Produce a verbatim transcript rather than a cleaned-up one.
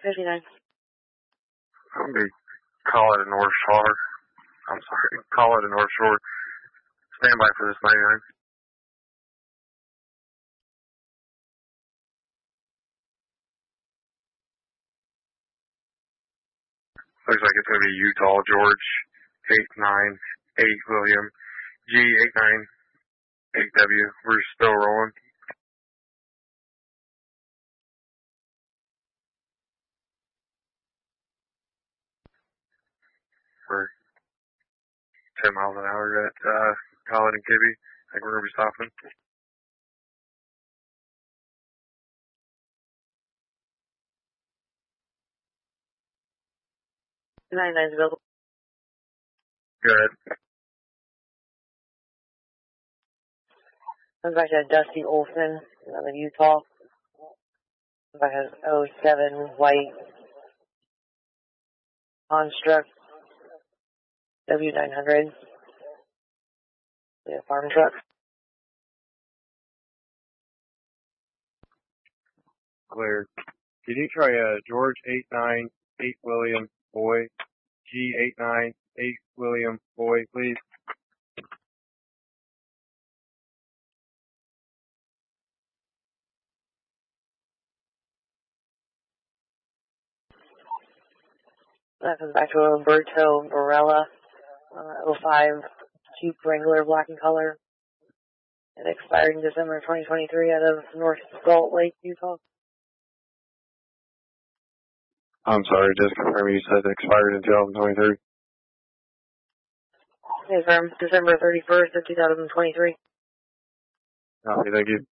fifty-nine. I'm going to call it a North Shore. I'm sorry, call it a North Shore. Stand by for this ninety-nine. Looks like it's going to be Utah, George, eight nine eight William, G eight nine eight W. We're still rolling. We're ten miles an hour at uh, Collin and Kibby. I think we're going to be stopping. ninety-nine is available. Good. Comes back to Dusty Olson, out of Utah. Comes back to oh seven white Construct W nine hundred. Yeah, farm truck. Clear. Can you try uh, George eight nine eight William Boy, G eight nine eight William Boy, please? That comes back to Roberto Varela, uh, oh five Jeep Wrangler black and color. It expired in December twenty twenty-three out of North Salt Lake, Utah. I'm sorry, just confirm you said it expired in twenty twenty-three. Confirmed December thirty-first of two thousand twenty-three. Okay, thank you.